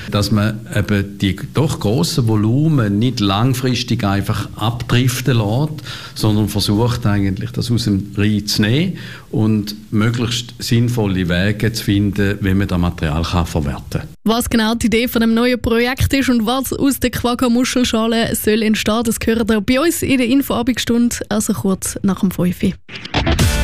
dass man eben die doch grossen Volumen nicht langfristig einfach abdriften lässt, sondern versucht eigentlich, das aus dem Rhein zu nehmen und möglichst sinnvolle Wege zu finden, wie man das Material verwerten kann. Was genau die Idee von dem neuen Projekt ist und was aus der Quagga-Muschelschale soll entstehen, das hören ihr bei uns in der Infoabendstunde, also kurz nach dem 5 Uhr.